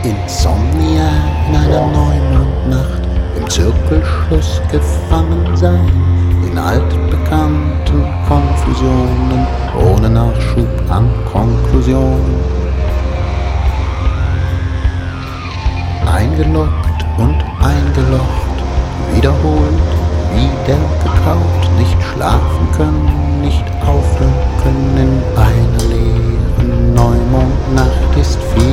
Insomnia in einer Neumondnacht, im Zirkelschluss gefangen sein, in altbekannten Konfusionen, ohne Nachschub an Konklusionen. Eingeloggt und eingelocht, wiederholt, wieder gekaut, nicht schlafen können, nicht aufhören können, in einer leeren Neumondnacht ist viel